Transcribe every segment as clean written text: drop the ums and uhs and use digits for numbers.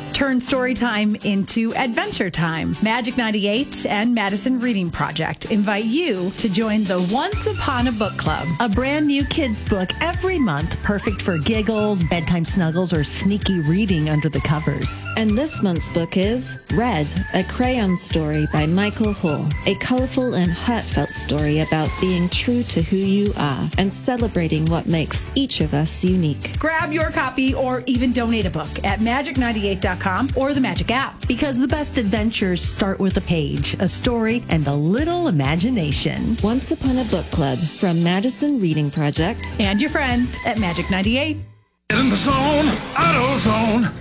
Turn story time into adventure time. Magic 98 and Madison Reading Project invite you to join the Once Upon a Book Club. A brand new kids book every month, perfect for giggles, bedtime snuggles, or sneaky reading under the covers. And this month's book is Red, a crayon story by Michael Hull. A colorful and heartfelt story about being true to who you are and celebrating what makes each of us unique. Grab your copy or even donate a book at magic98.com or the Magic app. Because the best adventures start with a page, a story, and a little imagination. Once Upon a Book Club from Madison Reading Project. And your friends at Magic 98. Get in the zone, AutoZone.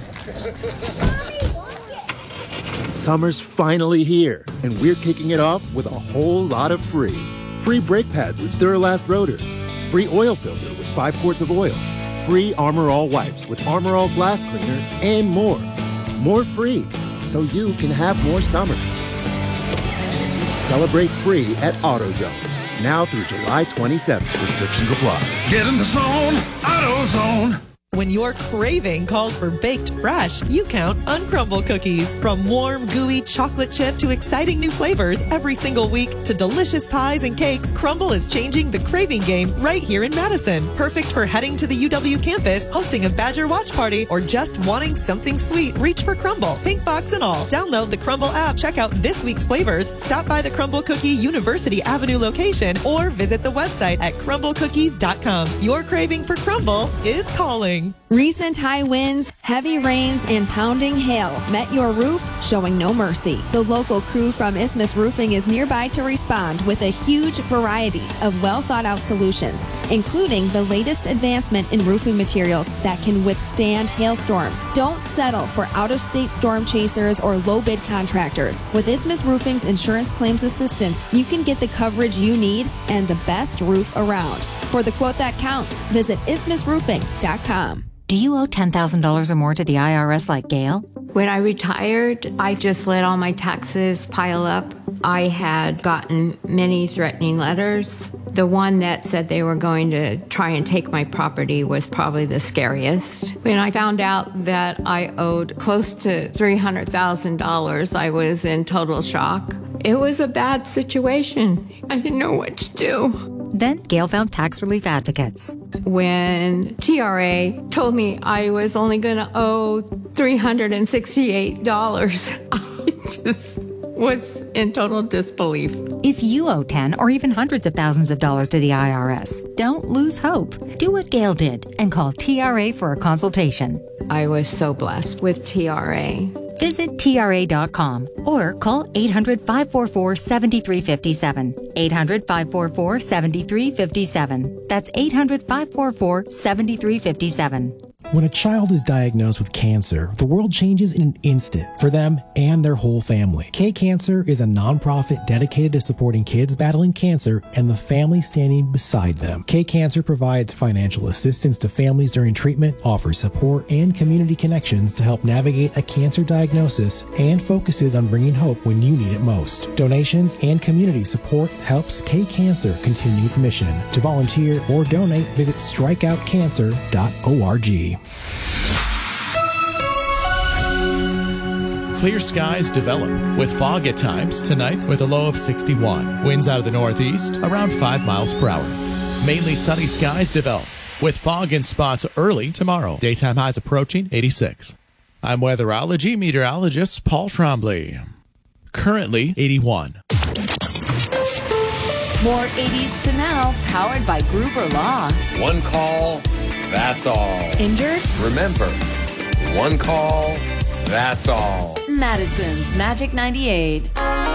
Summer's finally here, and we're kicking it off with a whole lot of free. Free brake pads with Duralast rotors. Free oil filter with 5 quarts of oil. Free Armor All wipes with Armor All glass cleaner, and more. More free, so you can have more summer. Celebrate free at AutoZone. Now through July 27th. Restrictions apply. Get in the zone, AutoZone. When your craving calls for baked fresh, you count Uncrumble cookies. From warm, gooey chocolate chip to exciting new flavors every single week to delicious pies and cakes, Crumble is changing the craving game right here in Madison. Perfect for heading to the UW campus, hosting a Badger watch party, or just wanting something sweet. Reach for Crumble, pink box and all. Download the Crumble app, check out this week's flavors, stop by the Crumble Cookie University Avenue location, or visit the website at crumblecookies.com. Your craving for Crumble is calling. Recent high winds, heavy rains, and pounding hail met your roof, showing no mercy. The local crew from Isthmus Roofing is nearby to respond with a huge variety of well-thought-out solutions, including the latest advancement in roofing materials that can withstand hailstorms. Don't settle for out-of-state storm chasers or low-bid contractors. With Isthmus Roofing's insurance claims assistance, you can get the coverage you need and the best roof around. For the quote that counts, visit isthmusroofing.com. Do you owe $10,000 or more to the IRS like Gail? When I retired, I just let all my taxes pile up. I had gotten many threatening letters. The one that said they were going to try and take my property was probably the scariest. When I found out that I owed close to $300,000, I was in total shock. It was a bad situation. I didn't know what to do. Then Gail found tax relief advocates. When TRA told me I was only going to owe $368, I just was in total disbelief. If you owe 10 or even hundreds of thousands of dollars to the IRS, don't lose hope. Do what Gail did and call TRA for a consultation. I was so blessed with TRA. Visit TRA.com or call 800-544-7357. 800-544-7357. That's 800-544-7357. When a child is diagnosed with cancer, the world changes in an instant for them and their whole family. K-Cancer is a nonprofit dedicated to supporting kids battling cancer and the family standing beside them. K-Cancer provides financial assistance to families during treatment, offers support and community connections to help navigate a cancer diagnosis, and focuses on bringing hope when you need it most. Donations and community support helps K-Cancer continue its mission. To volunteer or donate, visit strikeoutcancer.org. Clear skies develop with fog at times tonight with a low of 61. Winds out of the northeast around 5 miles per hour. Mainly sunny skies develop with fog in spots early tomorrow. Daytime highs approaching 86. I'm weatherology meteorologist Paul Trombley. Currently 81. More 80s to now, powered by Gruber Law. One call, that's all. Injured? Remember, one call, that's all. Madison's Magic 98.